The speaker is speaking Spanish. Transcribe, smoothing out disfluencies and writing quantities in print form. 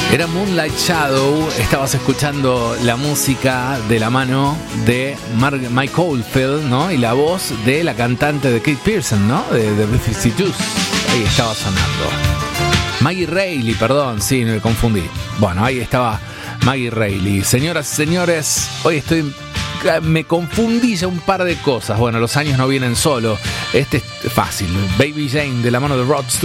Era Moonlight Shadow. Estabas escuchando la música de la mano de Mike Oldfield, ¿no? Y la voz de la cantante de Kate Pearson, ¿no? De B-52s. Ahí estaba sonando. Maggie Reilly, perdón, sí, me confundí. Bueno, ahí estaba Maggie Reilly. Señoras y señores, hoy me confundí ya un par de cosas. Bueno, los años no vienen solo. Este es fácil. Baby Jane de la mano de Rod Stewart.